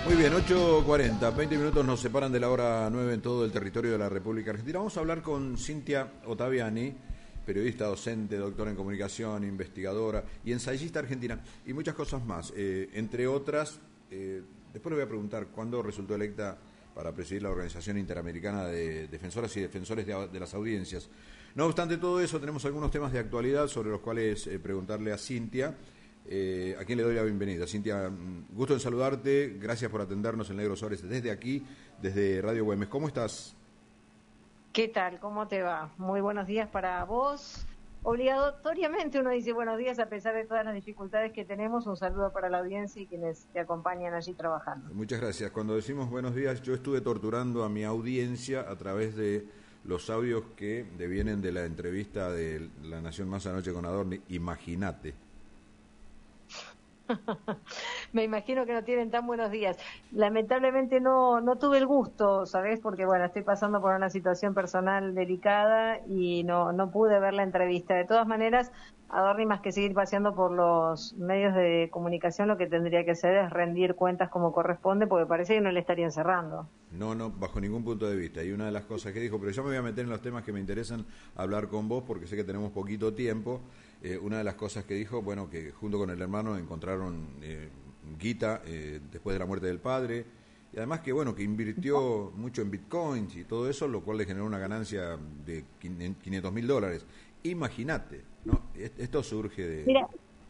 Muy bien, 8:40, 20 minutos nos separan de la hora 9 en todo el territorio de la República Argentina. Vamos a hablar con Cintia Ottaviani, periodista, docente, doctora en comunicación, investigadora y ensayista argentina, y muchas cosas más. Entre otras, después le voy a preguntar cuándo resultó electa para presidir la Organización Interamericana de Defensoras y Defensores de las Audiencias. No obstante todo eso, tenemos algunos temas de actualidad sobre los cuales preguntarle a Cintia. A quien le doy la bienvenida. Cintia, gusto en saludarte, gracias por atendernos en Negro Suárez desde aquí, desde Radio Güemes. ¿Cómo estás? ¿Qué tal? ¿Cómo te va? Muy buenos días para vos. Obligatoriamente uno dice buenos días a pesar de todas las dificultades que tenemos. Un saludo para la audiencia y quienes te acompañan allí trabajando. Muchas gracias. Cuando decimos buenos días, yo estuve torturando a mi audiencia a través de los audios que devienen de la entrevista de La Nación Más anoche con Adorni. Imagínate. Me imagino que no tienen tan buenos días. Lamentablemente no tuve el gusto, ¿sabés? Porque bueno, estoy pasando por una situación personal delicada y no pude ver la entrevista. De todas maneras, Adorni, más que seguir paseando por los medios de comunicación, lo que tendría que hacer es rendir cuentas como corresponde, porque parece que no le estarían cerrando. No, bajo ningún punto de vista. Y una de las cosas que dijo, pero yo me voy a meter en los temas que me interesan hablar con vos, porque sé que tenemos poquito tiempo. Una de las cosas que dijo, bueno, que junto con el hermano encontraron guita después de la muerte del padre, y además que, bueno, que invirtió mucho en bitcoins y todo eso, lo cual le generó una ganancia de $500.000. Imagínate, ¿no? Esto surge de... Mira,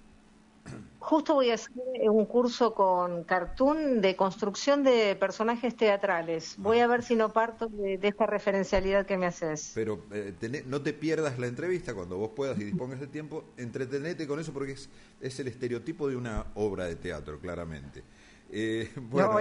justo voy a hacer un curso con Cartoon de construcción de personajes teatrales. Voy a ver si no parto de esta referencialidad que me haces. Pero no te pierdas la entrevista cuando vos puedas y dispongas de tiempo. Entretenete con eso porque es el estereotipo de una obra de teatro, claramente. Bueno,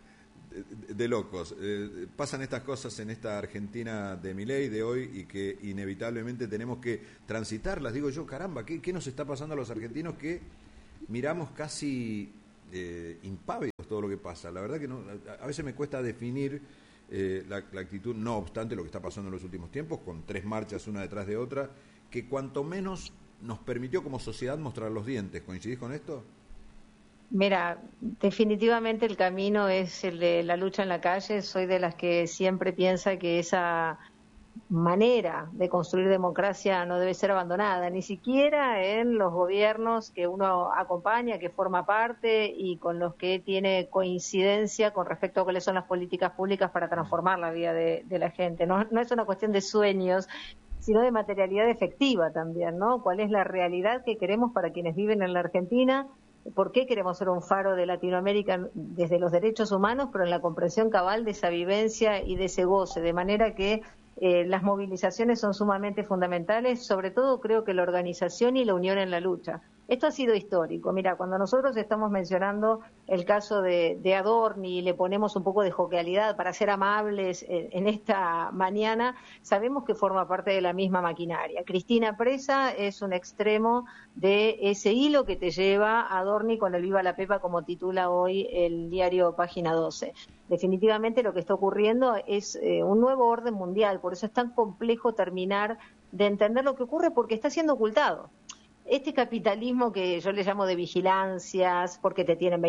de locos. Pasan estas cosas en esta Argentina de Milei de hoy y que inevitablemente tenemos que transitarlas. Digo yo, caramba, ¿qué nos está pasando a los argentinos que miramos casi impávidos todo lo que pasa? La verdad que no, a veces me cuesta definir la actitud, no obstante lo que está pasando en los últimos tiempos, con 3 marchas una detrás de otra, que cuanto menos nos permitió como sociedad mostrar los dientes. ¿Coincidís con esto? Mira, definitivamente el camino es el de la lucha en la calle. Soy de las que siempre piensa que esa manera de construir democracia no debe ser abandonada, ni siquiera en los gobiernos que uno acompaña, que forma parte y con los que tiene coincidencia con respecto a cuáles son las políticas públicas para transformar la vida de la gente. No es una cuestión de sueños, sino de materialidad efectiva también, ¿no? ¿Cuál es la realidad que queremos para quienes viven en la Argentina? ¿Por qué queremos ser un faro de Latinoamérica desde los derechos humanos, pero en la comprensión cabal de esa vivencia y de ese goce? De manera que las movilizaciones son sumamente fundamentales, sobre todo creo que la organización y la unión en la lucha. Esto ha sido histórico. Mira, cuando nosotros estamos mencionando el caso de Adorni y le ponemos un poco de jovialidad para ser amables en esta mañana, sabemos que forma parte de la misma maquinaria. Cristina presa es un extremo de ese hilo que te lleva a Adorni con el Viva la Pepa, como titula hoy el diario Página 12. Definitivamente lo que está ocurriendo es un nuevo orden mundial, por eso es tan complejo terminar de entender lo que ocurre, porque está siendo ocultado. Este capitalismo que yo le llamo de vigilancias, porque te tienen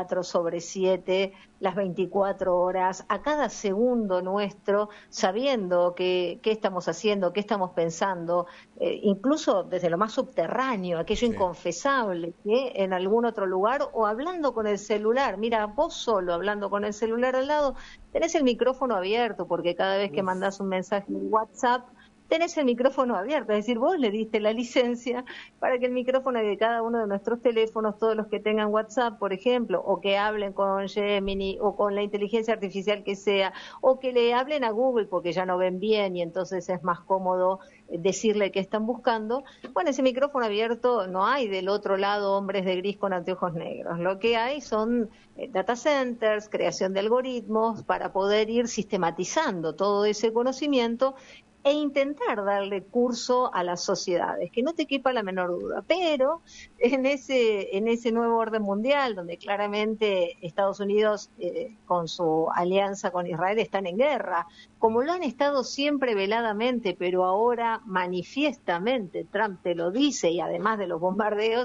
24/7, las 24 horas, a cada segundo nuestro, sabiendo qué estamos haciendo, qué estamos pensando, incluso desde lo más subterráneo, aquello inconfesable, que en algún otro lugar, o hablando con el celular. Mira, vos solo hablando con el celular al lado, tenés el micrófono abierto, porque cada vez que mandás un mensaje en WhatsApp, tenés el micrófono abierto, es decir, vos le diste la licencia para que el micrófono de cada uno de nuestros teléfonos, todos los que tengan WhatsApp, por ejemplo, o que hablen con Gemini o con la inteligencia artificial que sea, o que le hablen a Google porque ya no ven bien y entonces es más cómodo decirle qué están buscando. Bueno, ese micrófono abierto no hay del otro lado hombres de gris con anteojos negros. Lo que hay son data centers, creación de algoritmos para poder ir sistematizando todo ese conocimiento e intentar darle curso a las sociedades, que no te quepa la menor duda. Pero en ese nuevo orden mundial, donde claramente Estados Unidos con su alianza con Israel están en guerra, como lo han estado siempre veladamente, pero ahora manifiestamente, Trump te lo dice, y además de los bombardeos,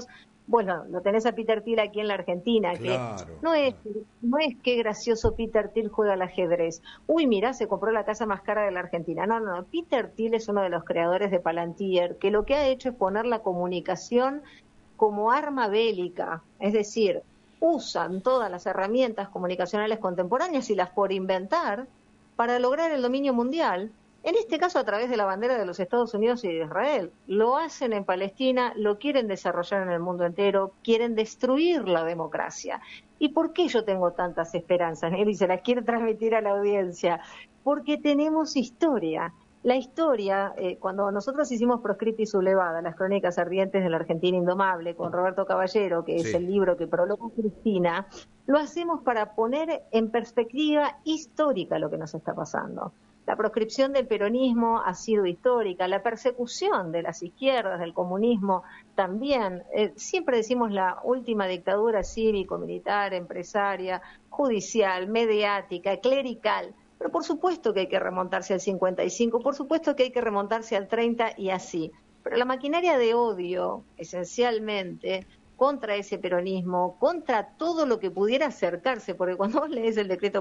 Bueno, lo tenés a Peter Thiel aquí en la Argentina, claro, que no es que gracioso Peter Thiel juega al ajedrez. Uy, mirá, se compró la casa más cara de la Argentina. No. Peter Thiel es uno de los creadores de Palantir, que lo que ha hecho es poner la comunicación como arma bélica. Es decir, usan todas las herramientas comunicacionales contemporáneas y las por inventar para lograr el dominio mundial. En este caso a través de la bandera de los Estados Unidos y de Israel. Lo hacen en Palestina, lo quieren desarrollar en el mundo entero, quieren destruir la democracia. ¿Y por qué yo tengo tantas esperanzas, Nelly? Se las quiero transmitir a la audiencia. Porque tenemos historia. La historia, cuando nosotros hicimos Proscripta y Sublevada, las crónicas ardientes de la Argentina indomable, con Roberto Caballero, que es el libro que prologó Cristina, lo hacemos para poner en perspectiva histórica lo que nos está pasando. La proscripción del peronismo ha sido histórica, la persecución de las izquierdas, del comunismo también. Siempre decimos la última dictadura cívico-militar, empresaria, judicial, mediática, clerical. Pero por supuesto que hay que remontarse al 55, por supuesto que hay que remontarse al 30 y así. Pero la maquinaria de odio, esencialmente, contra ese peronismo, contra todo lo que pudiera acercarse, porque cuando vos lees el decreto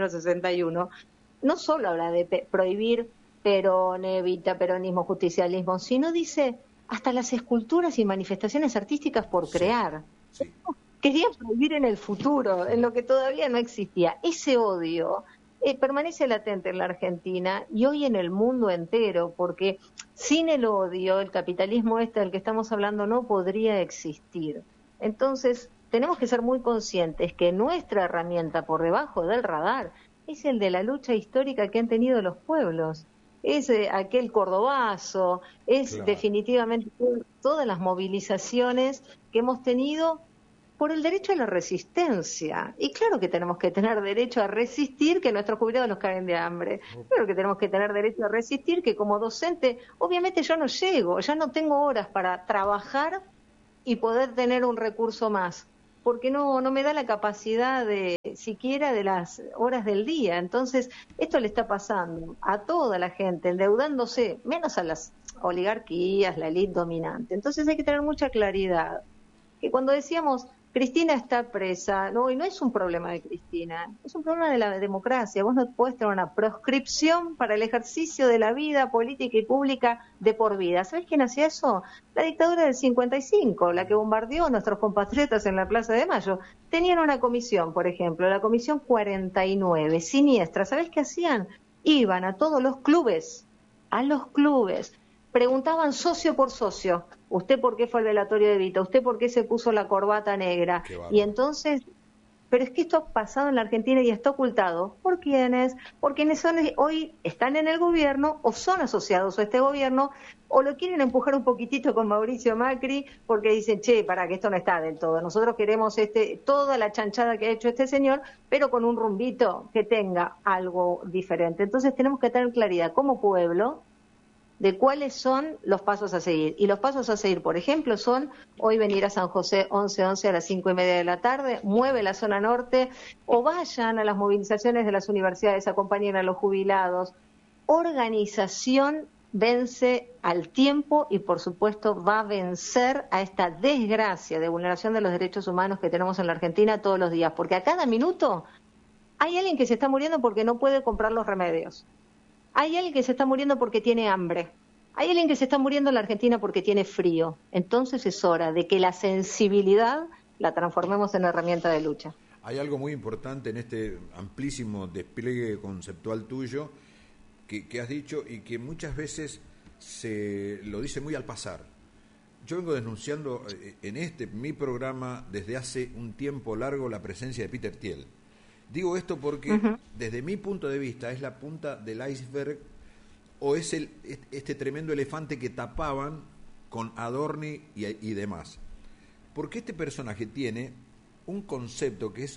4161, no solo habla de prohibir Perón, Evita, peronismo, justicialismo, sino dice hasta las esculturas y manifestaciones artísticas por crear. Sí. Quería prohibir en el futuro, en lo que todavía no existía. Ese odio permanece latente en la Argentina y hoy en el mundo entero, porque sin el odio, el capitalismo del que estamos hablando no podría existir. Entonces, tenemos que ser muy conscientes que nuestra herramienta por debajo del radar es el de la lucha histórica que han tenido los pueblos. Es aquel cordobazo, es definitivamente todas las movilizaciones que hemos tenido por el derecho a la resistencia. Y claro que tenemos que tener derecho a resistir que nuestros jubilados nos caen de hambre. Claro que tenemos que tener derecho a resistir que como docente, obviamente yo no llego, ya no tengo horas para trabajar y poder tener un recurso más, porque no me da la capacidad de siquiera de las horas del día. Entonces, esto le está pasando a toda la gente, endeudándose, menos a las oligarquías, la élite dominante. Entonces hay que tener mucha claridad, que cuando decíamos Cristina está presa, y no es un problema de Cristina, es un problema de la democracia. Vos no podés tener una proscripción para el ejercicio de la vida política y pública de por vida. ¿Sabés quién hacía eso? La dictadura del 55, la que bombardeó a nuestros compatriotas en la Plaza de Mayo. Tenían una comisión, por ejemplo, la comisión 49, siniestra. ¿Sabés qué hacían? Iban a todos los clubes, preguntaban socio por socio, ¿usted por qué fue al velatorio de Evita? ¿Usted por qué se puso la corbata negra? Y entonces, pero es que esto ha pasado en la Argentina y está ocultado. ¿Por quiénes? Por quienes hoy están en el gobierno o son asociados a este gobierno o lo quieren empujar un poquitito con Mauricio Macri porque dicen, para que esto no está del todo. Nosotros queremos toda la chanchada que ha hecho este señor, pero con un rumbito que tenga algo diferente. Entonces tenemos que tener claridad como pueblo de cuáles son los pasos a seguir. Y los pasos a seguir, por ejemplo, son hoy venir a San José 11:11 a las 5:30 de la tarde, mueve la zona norte, o vayan a las movilizaciones de las universidades, acompañen a los jubilados. Organización vence al tiempo y, por supuesto, va a vencer a esta desgracia de vulneración de los derechos humanos que tenemos en la Argentina todos los días, porque a cada minuto hay alguien que se está muriendo porque no puede comprar los remedios. Hay alguien que se está muriendo porque tiene hambre. Hay alguien que se está muriendo en la Argentina porque tiene frío. Entonces es hora de que la sensibilidad la transformemos en herramienta de lucha. Hay algo muy importante en este amplísimo despliegue conceptual tuyo que has dicho y que muchas veces se lo dice muy al pasar. Yo vengo denunciando en mi programa desde hace un tiempo largo la presencia de Peter Thiel. Digo esto porque desde mi punto de vista es la punta del iceberg o es este tremendo elefante que tapaban con Adorni y demás. Porque este personaje tiene un concepto que es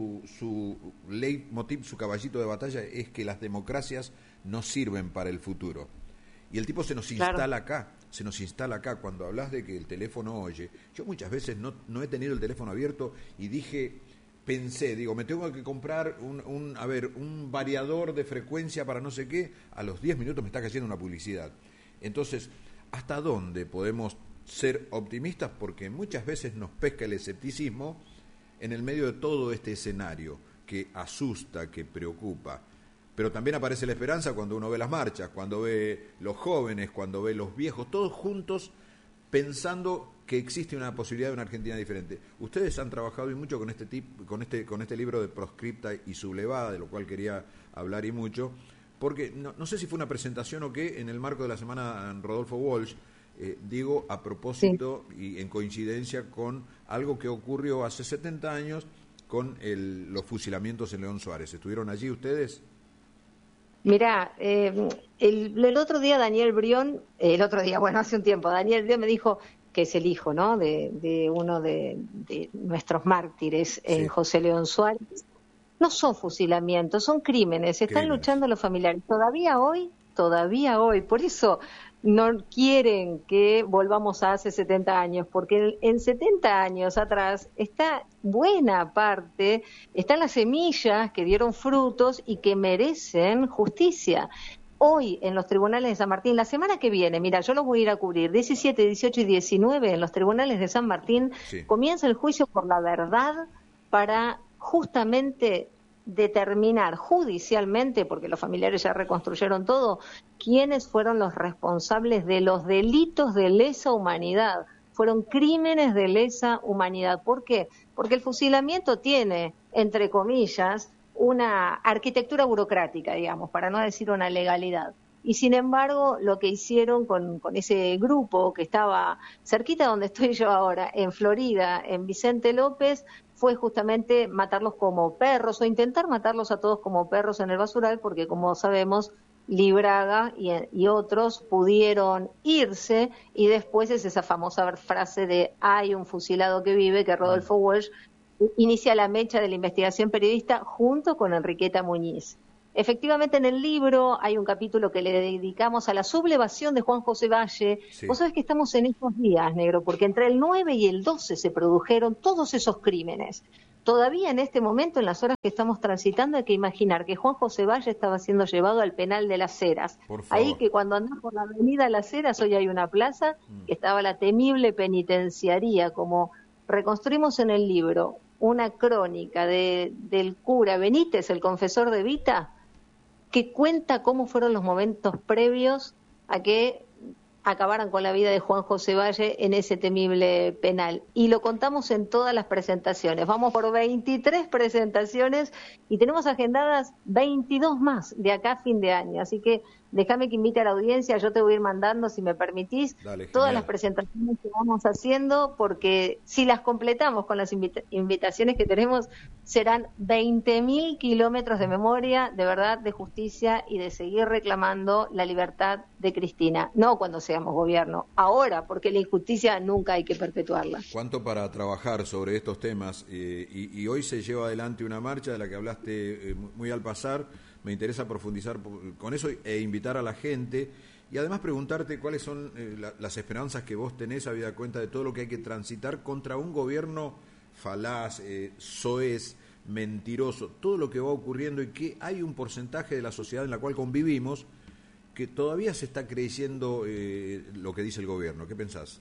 su leitmotiv, su caballito de batalla, es que las democracias no sirven para el futuro. Y el tipo se nos instala acá. Cuando hablas de que el teléfono oye, yo muchas veces no he tenido el teléfono abierto y pensé, me tengo que comprar un variador de frecuencia para no sé qué, a los 10 minutos me está cayendo una publicidad. Entonces, ¿hasta dónde podemos ser optimistas porque muchas veces nos pesca el escepticismo en el medio de todo este escenario que asusta, que preocupa. Pero también aparece la esperanza cuando uno ve las marchas, cuando ve los jóvenes, cuando ve los viejos, todos juntos pensando que existe una posibilidad de una Argentina diferente. Ustedes han trabajado y mucho con este libro de Proscripta y Sublevada, de lo cual quería hablar y mucho, porque no sé si fue una presentación o qué, en el marco de la semana Rodolfo Walsh, digo a propósito y en coincidencia con algo que ocurrió hace 70 años con los fusilamientos en León Suárez. ¿Estuvieron allí ustedes? Mirá, el otro día Daniel Brión, hace un tiempo, Daniel Brión me dijo que es el hijo, ¿no?, de uno de nuestros mártires, en José León Suárez. No son fusilamientos, son crímenes, están luchando los familiares. Todavía hoy, por eso no quieren que volvamos a hace 70 años, porque en 70 años atrás está buena parte, están las semillas que dieron frutos y que merecen justicia. Hoy en los tribunales de San Martín, la semana que viene, mira, yo los voy a ir a cubrir, 17, 18 y 19 en los tribunales de San Martín, comienza el juicio por la verdad para justamente determinar judicialmente, porque los familiares ya reconstruyeron todo, quiénes fueron los responsables de los delitos de lesa humanidad. Fueron crímenes de lesa humanidad. ¿Por qué? Porque el fusilamiento tiene, entre comillas, una arquitectura burocrática, digamos, para no decir una legalidad. Y sin embargo, lo que hicieron con ese grupo que estaba cerquita donde estoy yo ahora, en Florida, en Vicente López, fue justamente matarlos como perros o intentar matarlos a todos como perros en el basural, porque como sabemos, Libraga y otros pudieron irse, y después es esa famosa frase de hay un fusilado que vive, que Rodolfo Walsh inicia la mecha de la investigación periodista junto con Enriqueta Muñiz. Efectivamente, en el libro hay un capítulo que le dedicamos a la sublevación de Juan José Valle. Vos sabés que estamos en estos días, negro, porque entre el 9 y el 12 se produjeron todos esos crímenes. Todavía en este momento, en las horas que estamos transitando, hay que imaginar que Juan José Valle estaba siendo llevado al penal de Las Heras. Ahí que cuando andás por la avenida Las Heras, hoy hay una plaza, que estaba la temible penitenciaría, como reconstruimos en el libro, una crónica del cura Benítez, el confesor de Vita, que cuenta cómo fueron los momentos previos a que acabaran con la vida de Juan José Valle en ese temible penal. Y lo contamos en todas las presentaciones. Vamos por 23 presentaciones y tenemos agendadas 22 más de acá a fin de año. Así que déjame que invite a la audiencia, yo te voy a ir mandando, si me permitís, todas las presentaciones que vamos haciendo, porque si las completamos con las invitaciones que tenemos, serán 20.000 kilómetros de memoria, de verdad, de justicia y de seguir reclamando la libertad de Cristina. No cuando seamos gobierno, ahora, porque la injusticia nunca hay que perpetuarla. ¿Cuánto para trabajar sobre estos temas? Y hoy se lleva adelante una marcha de la que hablaste muy al pasar. Me interesa profundizar con eso e invitar a la gente y además preguntarte cuáles son las esperanzas que vos tenés, habida cuenta de todo lo que hay que transitar contra un gobierno falaz, soez, mentiroso, todo lo que va ocurriendo, y que hay un porcentaje de la sociedad en la cual convivimos que todavía se está creyendo lo que dice el gobierno. ¿Qué pensás?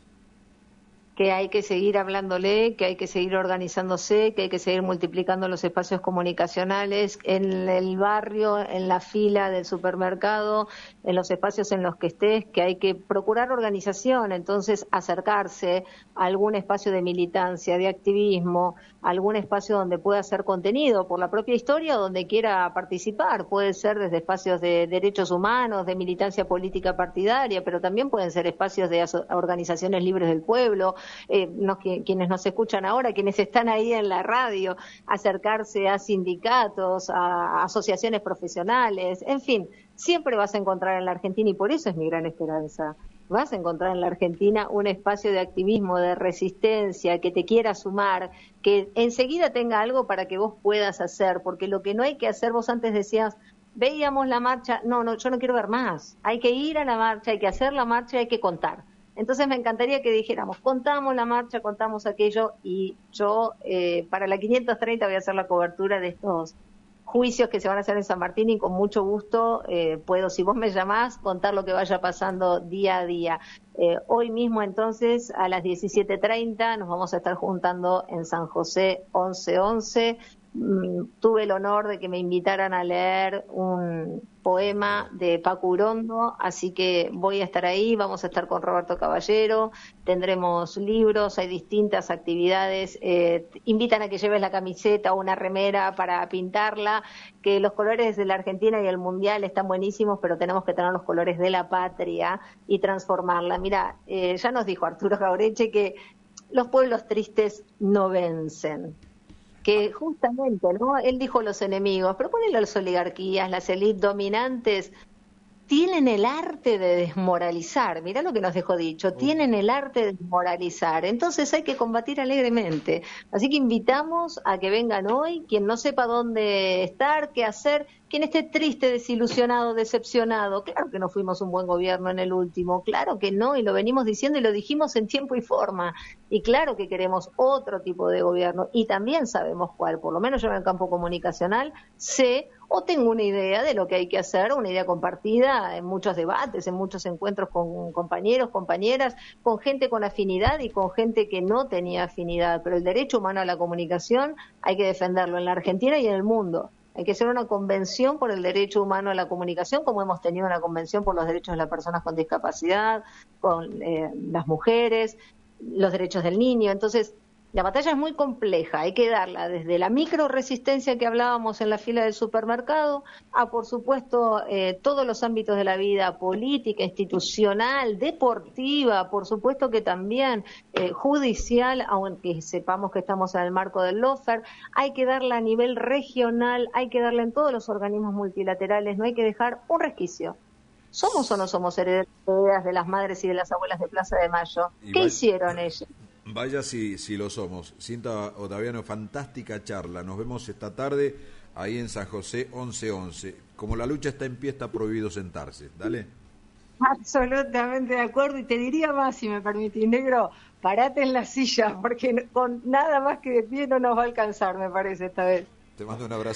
Que hay que seguir hablándole, que hay que seguir organizándose, que hay que seguir multiplicando los espacios comunicacionales en el barrio, en la fila del supermercado, en los espacios en los que estés, que hay que procurar organización, entonces acercarse a algún espacio de militancia, de activismo, algún espacio donde pueda hacer contenido por la propia historia o donde quiera participar. Puede ser desde espacios de derechos humanos, de militancia política partidaria, pero también pueden ser espacios de organizaciones libres del pueblo, quienes nos escuchan ahora, quienes están ahí en la radio, acercarse a sindicatos, a asociaciones profesionales, en fin, siempre vas a encontrar en la Argentina, y por eso es mi gran esperanza, vas a encontrar en la Argentina un espacio de activismo, de resistencia, que te quiera sumar, que enseguida tenga algo para que vos puedas hacer, porque lo que no hay que hacer, vos antes decías, veíamos la marcha, no, yo no quiero ver más, hay que ir a la marcha, hay que hacer la marcha, hay que contar. Entonces me encantaría que dijéramos, contamos la marcha, contamos aquello, y yo para la 530 voy a hacer la cobertura de estos juicios que se van a hacer en San Martín y con mucho gusto puedo, si vos me llamás, contar lo que vaya pasando día a día. Hoy mismo entonces a las 17:30 nos vamos a estar juntando en San José 1111. Tuve el honor de que me invitaran a leer un poema de Paco Urondo, así que voy a estar ahí, vamos a estar con Roberto Caballero, tendremos libros, hay distintas actividades, invitan a que lleves la camiseta o una remera para pintarla, que los colores de la Argentina y el Mundial están buenísimos, pero tenemos que tener los colores de la patria y transformarla. Mira, ya nos dijo Arturo Jauretche que los pueblos tristes no vencen, que justamente, ¿no? Él dijo los enemigos, pero ponele las oligarquías, las élites dominantes, tienen el arte de desmoralizar, mirá lo que nos dejó dicho, tienen el arte de desmoralizar, entonces hay que combatir alegremente. Así que invitamos a que vengan hoy, quien no sepa dónde estar, qué hacer, quien esté triste, desilusionado, decepcionado. Claro que no fuimos un buen gobierno en el último, claro que no, y lo venimos diciendo y lo dijimos en tiempo y forma, y claro que queremos otro tipo de gobierno, y también sabemos cuál, por lo menos yo en el campo comunicacional sé o tengo una idea de lo que hay que hacer, una idea compartida en muchos debates, en muchos encuentros con compañeros, compañeras, con gente con afinidad y con gente que no tenía afinidad, pero el derecho humano a la comunicación hay que defenderlo en la Argentina y en el mundo. Hay que hacer una convención por el derecho humano a la comunicación, como hemos tenido una convención por los derechos de las personas con discapacidad, con las mujeres, los derechos del niño. Entonces, la batalla es muy compleja, hay que darla desde la micro resistencia que hablábamos en la fila del supermercado a, por supuesto, todos los ámbitos de la vida, política, institucional, deportiva, por supuesto que también judicial, aunque sepamos que estamos en el marco del lawfare. Hay que darla a nivel regional, hay que darla en todos los organismos multilaterales, no hay que dejar un resquicio. ¿Somos o no somos herederas de las madres y de las abuelas de Plaza de Mayo? ¿Qué hicieron ellas? Vaya si lo somos. Cinta Ottaviano, fantástica charla. Nos vemos esta tarde ahí en San José 1111. Como la lucha está en pie, está prohibido sentarse. Dale. Absolutamente de acuerdo, y te diría más, si me permitís, negro, parate en la silla, porque con nada más que de pie no nos va a alcanzar, me parece, esta vez. Te mando un abrazo.